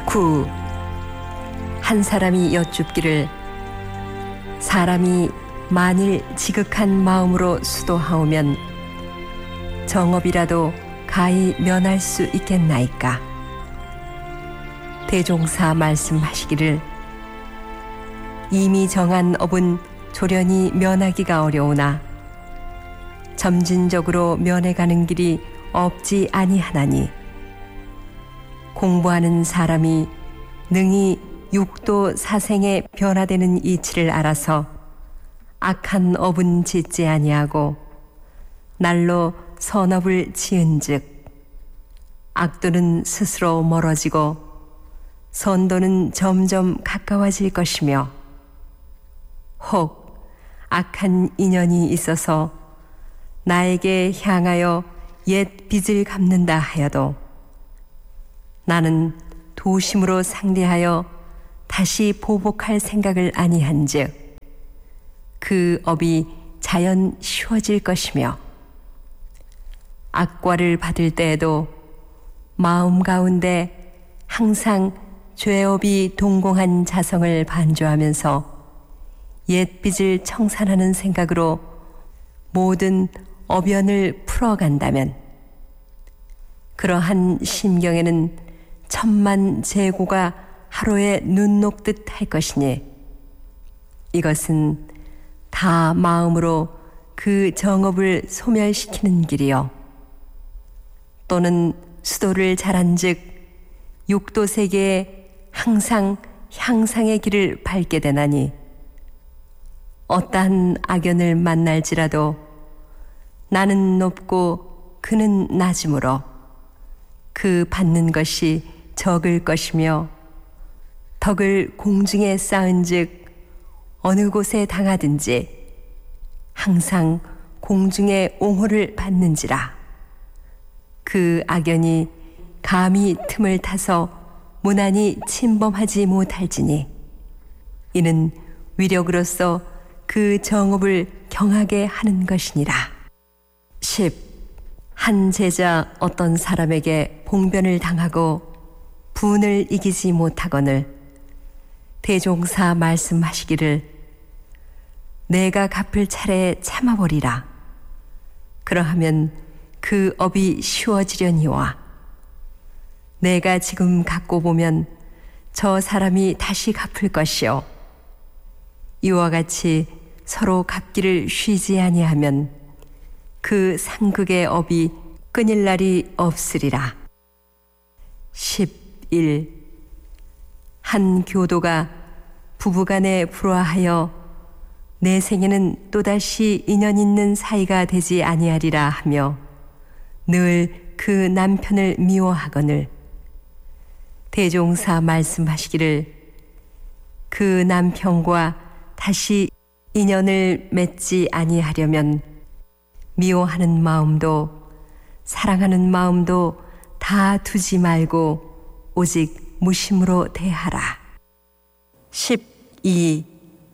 9. 한 사람이 여쭙기를 사람이 만일 지극한 마음으로 수도하오면 정업이라도 가히 면할 수 있겠나이까. 대종사 말씀하시기를 이미 정한 업은 조련히 면하기가 어려우나 점진적으로 면해가는 길이 없지 아니하나니 공부하는 사람이 능히 육도 사생에 변화되는 이치를 알아서 악한 업은 짓지 아니하고 날로 선업을 지은즉 악도는 스스로 멀어지고 선도는 점점 가까워질 것이며 혹 악한 인연이 있어서 나에게 향하여 옛 빚을 갚는다 하여도 나는 도심으로 상대하여 다시 보복할 생각을 아니한즉 그 업이 자연 쉬워질 것이며 악과를 받을 때에도 마음 가운데 항상 죄업이 동공한 자성을 반조하면서 옛 빚을 청산하는 생각으로 모든 어변을 풀어간다면 그러한 심경에는 천만 재고가 하루에 눈 녹듯 할 것이니 이것은 다 마음으로 그 정업을 소멸시키는 길이요 또는 수도를 잘한즉 육도 세계에 항상 향상의 길을 밟게 되나니 어떠한 악연을 만날지라도 나는 높고 그는 낮으므로 그 받는 것이 적을 것이며 덕을 공중에 쌓은즉 어느 곳에 당하든지 항상 공중의 옹호를 받는지라. 그 악연이 감히 틈을 타서 무난히 침범하지 못할지니 이는 위력으로서 그 정업을 경하게 하는 것이니라. 10. 한 제자 어떤 사람에게 봉변을 당하고 분을 이기지 못하거늘 대종사 말씀하시기를 내가 갚을 차례에 참아버리라. 그러하면 그 업이 쉬워지려니와 내가 지금 갖고 보면 저 사람이 다시 갚을 것이요 이와 같이 서로 갚기를 쉬지 아니하면 그 상극의 업이 끊일 날이 없으리라. 11. 한 교도가 부부간에 불화하여 내 생에는 또다시 인연 있는 사이가 되지 아니하리라 하며 늘 그 남편을 미워하거늘 대종사 말씀하시기를 그 남편과 다시 인연을 맺지 아니하려면 미워하는 마음도 사랑하는 마음도 다 두지 말고 오직 무심으로 대하라. 12.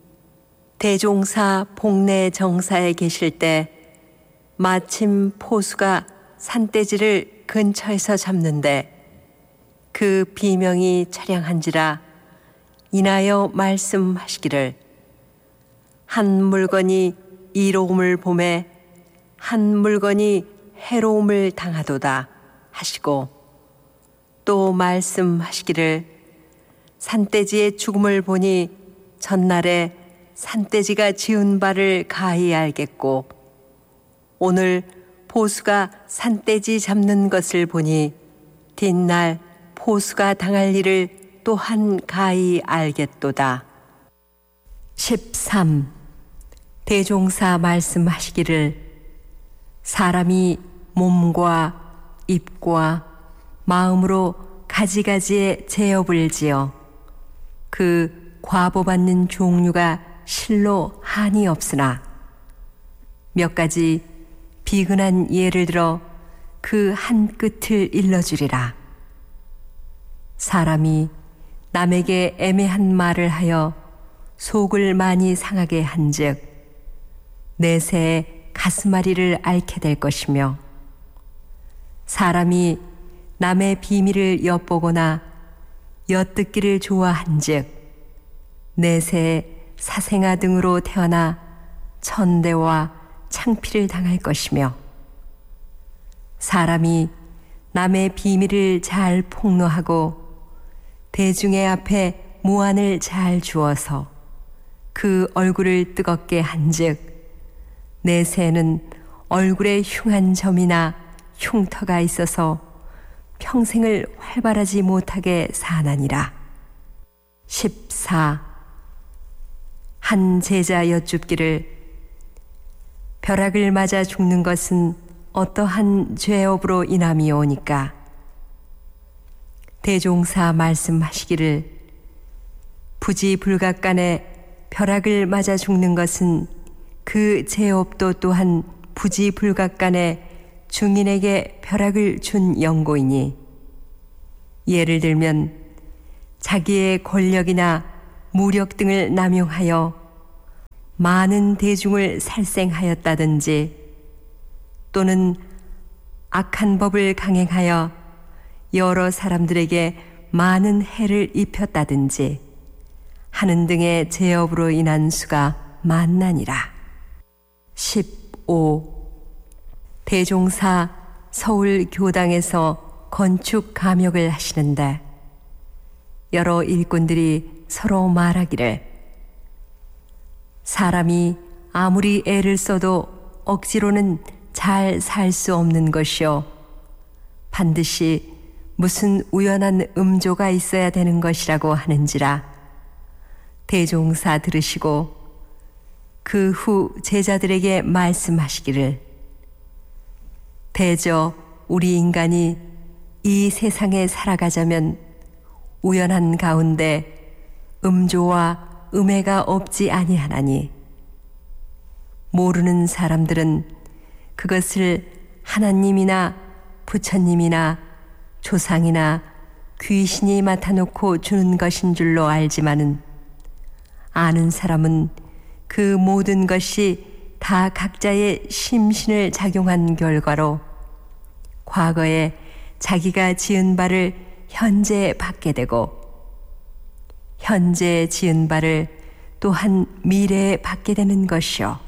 대종사 복내 정사에 계실 때 마침 포수가 산돼지를 근처에서 잡는데 그 비명이 차량한지라 인하여 말씀하시기를 한 물건이 이로움을 보매 한 물건이 해로움을 당하도다 하시고 또 말씀하시기를 산돼지의 죽음을 보니 전날에 산돼지가 지은 바를 가히 알겠고 오늘 포수가 산돼지 잡는 것을 보니 뒷날 포수가 당할 일을 또한 가히 알겠도다. 13. 대종사 말씀하시기를 사람이 몸과 입과 마음으로 가지가지의 제업을 지어 그 과보받는 종류가 실로 한이 없으나 몇 가지 비근한 예를 들어 그 한 끝을 일러주리라. 사람이 남에게 애매한 말을 하여 속을 많이 상하게 한즉 내세에 가슴앓이를 앓게 될 것이며 사람이 남의 비밀을 엿보거나 엿듣기를 좋아한즉 내세 사생아 등으로 태어나 천대와 창피를 당할 것이며 사람이 남의 비밀을 잘 폭로하고 대중의 앞에 모안을 잘 주어서 그 얼굴을 뜨겁게 한즉 내세는 얼굴에 흉한 점이나 흉터가 있어서 평생을 활발하지 못하게 사나니라. 14. 한 제자 여쭙기를 벼락을 맞아 죽는 것은 어떠한 죄업으로 인함이오니까? 대종사 말씀하시기를 부지불각간에 벼락을 맞아 죽는 것은 그 죄업도 또한 부지불각간에 중인에게 벼락을 준 연고이니 예를 들면 자기의 권력이나 무력 등을 남용하여 많은 대중을 살생하였다든지 또는 악한 법을 강행하여 여러 사람들에게 많은 해를 입혔다든지 하는 등의 죄업으로 인한 수가 많나니라. 15. 대종사 서울 교당에서 건축 감역을 하시는데 여러 일꾼들이 서로 말하기를 사람이 아무리 애를 써도 억지로는 잘 살 수 없는 것이요 반드시 무슨 우연한 음조가 있어야 되는 것이라고 하는지라. 대종사 들으시고 그 후 제자들에게 말씀하시기를 대저 우리 인간이 이 세상에 살아가자면 우연한 가운데 음조와 음해가 없지 아니하나니 모르는 사람들은 그것을 하나님이나 부처님이나 조상이나 귀신이 맡아놓고 주는 것인 줄로 알지만은 아는 사람은 그 모든 것이 다 각자의 심신을 작용한 결과로 과거에 자기가 지은 바를 현재 받게 되고 현재 지은 바를 또한 미래에 받게 되는 것이요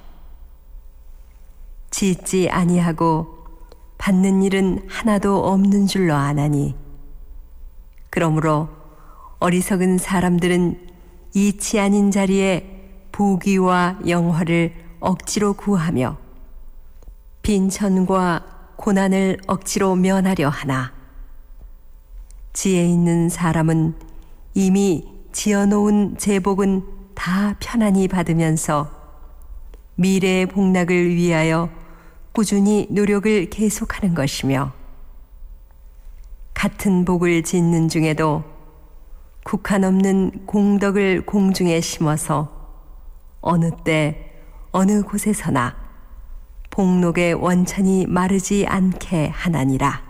짓지 아니하고 받는 일은 하나도 없는 줄로 아나니 그러므로 어리석은 사람들은 이치 아닌 자리에 부귀와 영화를 억지로 구하며 빈천과 고난을 억지로 면하려 하나 지혜 있는 사람은 이미 지어놓은 제복은 다 편안히 받으면서 미래의 복락을 위하여 꾸준히 노력을 계속하는 것이며 같은 복을 짓는 중에도 국한 없는 공덕을 공중에 심어서 어느 때 어느 곳에서나 복록의 원천이 마르지 않게 하나니라.